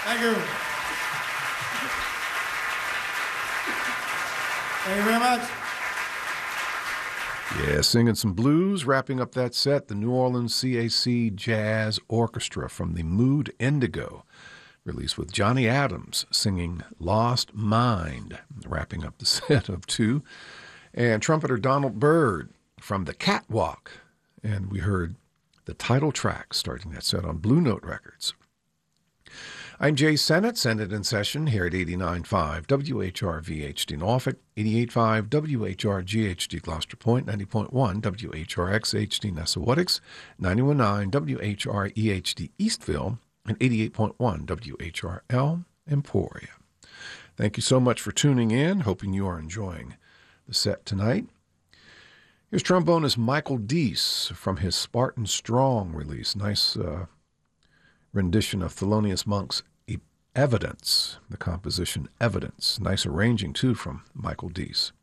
Thank you. Thank you very much. Yeah, singing some blues, wrapping up that set, the New Orleans CAC Jazz Orchestra from the Mood Indigo, released with Johnny Adams singing Lost Mind, wrapping up the set of two, and trumpeter Donald Byrd from the Catwalk, and we heard the title track starting that set on Blue Note Records. I'm Jay Sennett, Sennett in Session here at 89.5 WHRV-HD Norfolk, 88.5 WHR-GHD Gloucester Point, 90.1 WHRX-HD Nessawatix, 91.9 WHR-EHD Eastville, and 88.1 WHRL Emporia. Thank you so much for tuning in, hoping you are enjoying the set tonight. Here's trombonist Michael Deese from his Spartan Strong release. Nice rendition of Thelonious Monk's Evidence, the composition Evidence. Nice arranging, too, from Michael Deese.